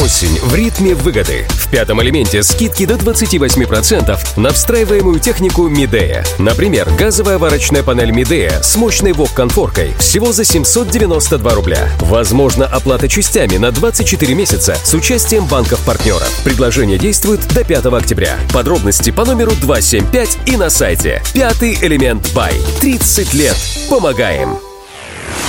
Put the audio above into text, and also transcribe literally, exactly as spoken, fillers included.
Осень в ритме выгоды. В пятом элементе скидки до двадцати восьми процентов на встраиваемую технику Midea. Например, газовая варочная панель Midea с мощной вок-конфоркой всего за семьсот девяносто два рубля. Возможно оплата частями на двадцать четыре месяца с участием банков-партнеров. Предложение действует до пятого октября. Подробности по номеру два семь пять и на сайте. Пятый элемент Бай. тридцать лет. Помогаем.